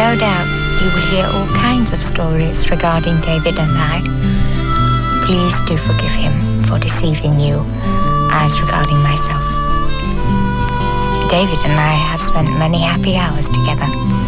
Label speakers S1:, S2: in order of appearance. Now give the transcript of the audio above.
S1: No doubt you will hear all kinds of stories regarding David and I. Please do forgive him for deceiving you as regarding myself. David and I have spent many happy hours together.